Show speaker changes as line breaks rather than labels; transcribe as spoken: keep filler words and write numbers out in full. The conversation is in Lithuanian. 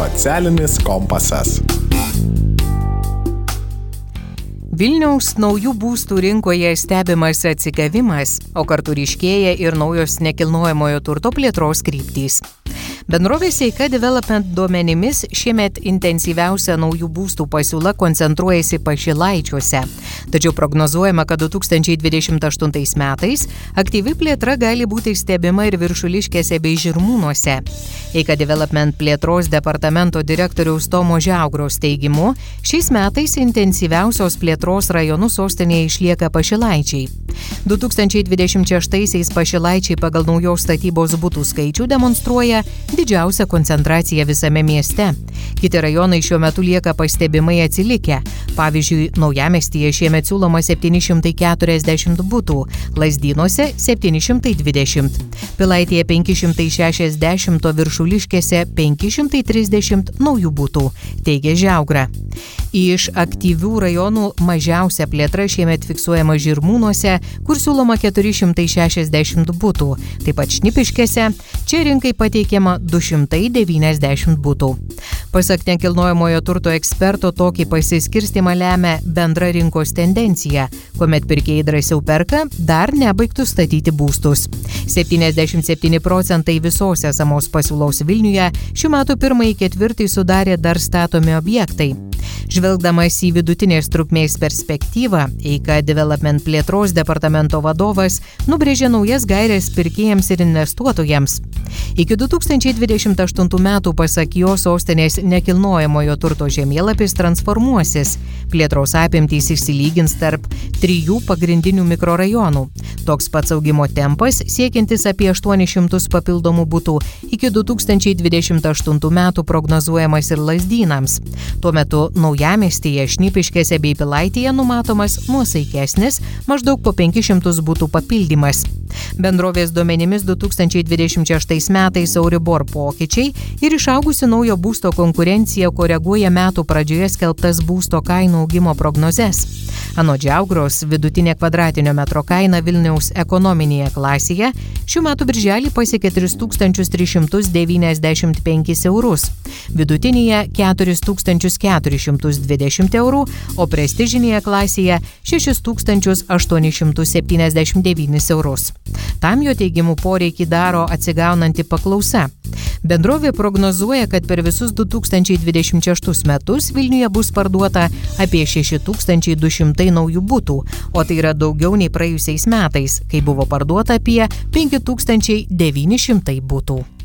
Socialinis kompasas.
Vilniaus naujų būstų rinkoje stebimas atsigavimas, o kartu ryškėja ir naujos nekilnojamojo turto plėtros kryptys. Bendrovės Eika Development duomenimis šiemet intensyviausia naujų būstų pasiūla koncentruojasi Pašilaičiuose. Tačiau prognozuojama, kad du tūkstančiai dvidešimt aštuntais metais aktyvi plėtra gali būti stebima ir Viršuliškėse bei Žirmūnuose. Eika Development plėtros departamento direktoriaus Tomo Žiaugros teigimu, šiais metais intensyviausios plėtros rajonų sostinėje išlieka Pašilaičiai. du tūkstančiai dvidešimt šeštaisiais Pašilaičiai pagal naujos statybos butų skaičių demonstruoja didžiausią koncentraciją visame mieste. Kiti rajonai šiuo metu lieka pastebimai atsilikę. Pavyzdžiui, Naujamiestyje šiemet siūloma septyni šimtai keturiasdešimt butų, Lazdynuose septyni šimtai dvidešimt, Pilaitėje penki šimtai šešiasdešimt, o Viršuliškėse penki šimtai trisdešimt naujų butų, teigia Žiaugra. Iš aktyvių rajonų mažiausia plėtra šiemet fiksuojama Žirmūnuose, kur siūloma keturi šimtai šešiasdešimt butų, taip pat Šnipiškėse, čia rinkai pateikiama du šimtai devyniasdešimt butų. Pasak nekilnojamojo turto eksperto, tokį pasiskirstimą lemia bendra rinkos tendencija, kuomet pirkėjai drąsiau perka dar nebaigtus statyti būstus. septyniasdešimt septyni procentai visos esamos pasiūlos Vilniuje šių metų pirmąjį ketvirtį sudarė dar statomi objektai. Žvelgdamas į vidutinės trukmės perspektyvą, Eika Development plėtros departamento vadovas nubrėžė naujas gaires pirkėjams ir investuotojams. Iki du tūkstančiai dvidešimt aštuntų metų pasak jo sostinės nekilnojamojo turto žemėlapis transformuosis. Plėtros apimtys išsilygins tarp trijų pagrindinių mikrorajonų. Toks pats augimo tempas siekiantis apie aštuonis šimtus papildomų butų iki du tūkstančiai dvidešimt aštuntų metų prognozuojamas ir Lazdynams. Tuo metu Naujamiestyje, Šnipiškėse bei Pilaitėje numatomas nuosaikesnis maždaug po penkis šimtus butų papildymas. Bendrovės duomenimis du tūkstančiai dvidešimt šeštais metais Euribor pokyčiai ir išaugusi naujo būsto konkurencija koreguoja metų pradžioje skelbtas būsto kainų augimo prognozes. Anot Žiaugros, vidutinė kvadratinio metro kaina Vilniaus ekonominėje klasėje šių metų birželį pasiekė tris tūkstančius tris šimtus devyniasdešimt penkis eurus, vidutinėje keturis tūkstančius keturis šimtus dvidešimt eurų, o prestižinėje klasėje šešis tūkstančius aštuonis šimtus septyniasdešimt devynis eurus. Tam jo teigimu poreikį daro atsigaunanti paklausa. Bendrovė prognozuoja, kad per visus du tūkstančiai dvidešimt šeštus metus Vilniuje bus parduota apie šeši tūkstančiai du šimtai naujų butų, o tai yra daugiau nei praėjusiais metais, kai buvo parduota apie penki tūkstančiai devyni šimtai butų.